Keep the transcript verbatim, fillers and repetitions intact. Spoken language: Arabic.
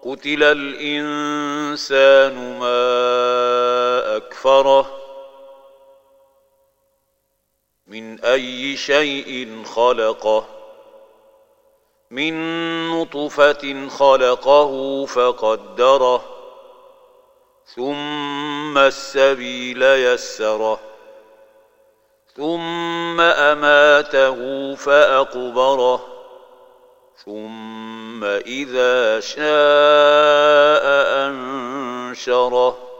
قتل الإنسان ما أكفره من أي شيء خلقه من نطفة خلقه فقدره ثم السبيل يسره ثم أماته فأقبره ثم إذا شاء أنشره